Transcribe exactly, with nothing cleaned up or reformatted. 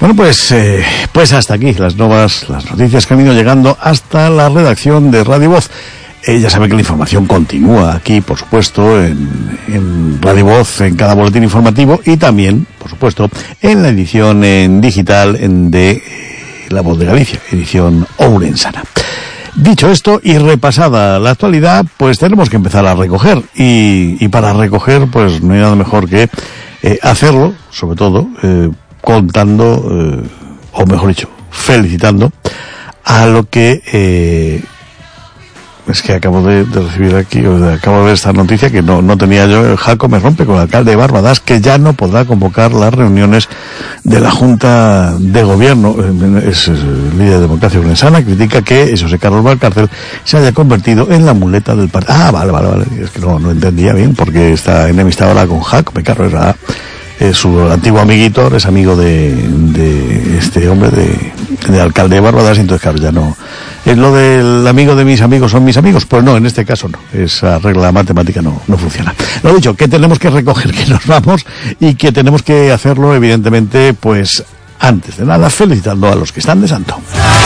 Bueno, pues eh, pues hasta aquí las nuevas, las noticias que han ido llegando hasta la redacción de Radio Voz. Eh, ya sabe que la información continúa aquí, por supuesto, en, en Radio Voz, en cada boletín informativo, y también, por supuesto, en la edición en digital en de eh, La Voz de Galicia, edición ourensana. Dicho esto y repasada la actualidad, pues tenemos que empezar a recoger, y, y para recoger, pues no hay nada mejor que eh, hacerlo, sobre todo, eh, contando, eh, o mejor dicho, felicitando a lo que... Eh, es que acabo de, de recibir aquí, acabo de ver esta noticia que no, no tenía yo. Jaco me rompe con el alcalde de Barbadas, que ya no podrá convocar las reuniones de la Junta de Gobierno. Es, es líder de Democracia Ourensana, critica que José Carlos Valcárcel se haya convertido en la muleta del partido. Ah, vale, vale, vale, es que no, no entendía bien, porque está enemistado ahora con Jaco, me carro, era eh, su antiguo amiguito, es amigo de, de este hombre, de, de alcalde de Barbadas, y entonces claro, ya no... Es lo del amigo de mis amigos son mis amigos. Pues no, en este caso no. Esa regla matemática no, no funciona. Lo dicho, que tenemos que recoger que nos vamos, y que tenemos que hacerlo, evidentemente, pues antes de nada, felicitando a los que están de santo.